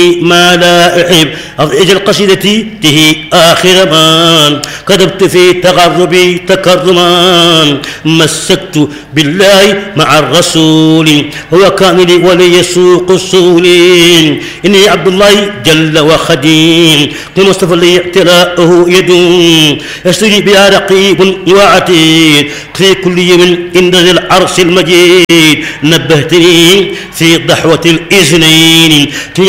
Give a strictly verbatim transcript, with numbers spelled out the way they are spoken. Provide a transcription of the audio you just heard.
ما لا أحب أضعج القصيدة به آخر ما كتبت في تغربي تكرما مسكت بالله مع الرسول هو كان لي ولي يسوق السول إني عبد الله جل وخديم لمصطفى لي اعتلاؤه يدوم يشتري بها رقيب وعتيد في كل يوم عند ذي العرش المجيد نبهتني في ضحوة الإذنين